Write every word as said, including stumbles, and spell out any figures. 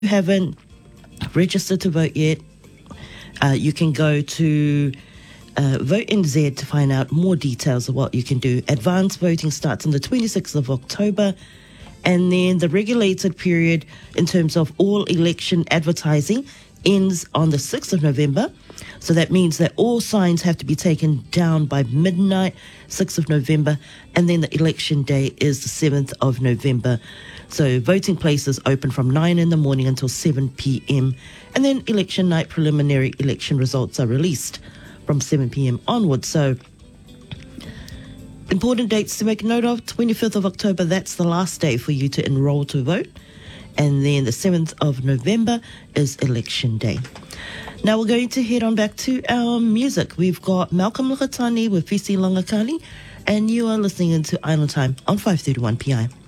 you haven't registered to vote yet, uh, you can go to uh, Vote N Z to find out more details of what you can do. Advanced voting starts on the twenty-sixth of October, and then the regulated period in terms of all election advertising ends on the sixth of November. So that means that all signs have to be taken down by midnight, sixth of November, and then the election day is the seventh of November. So voting places open from nine in the morning until seven p.m. And then election night preliminary election results are released from seven p.m. onwards. So important dates to make note of: twenty-fifth of October, that's the last day for you to enroll to vote. And then the seventh of November is election day. Now we're going to head on back to our music. We've got Malcolm Lukatani with Fisi Longakani, and you are listening into Island Time on five thirty-one p.m.